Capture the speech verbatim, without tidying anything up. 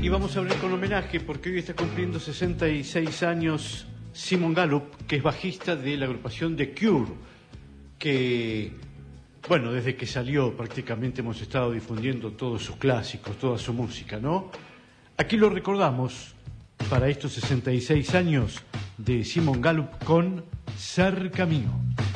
Y vamos a abrir con homenaje porque hoy está cumpliendo sesenta y seis años Simon Gallup, que es bajista de la agrupación The Cure, que, bueno, desde que salió prácticamente hemos estado difundiendo todos sus clásicos, toda su música, ¿no? Aquí lo recordamos para estos sesenta y seis años de Simon Gallup con Cerca Mío.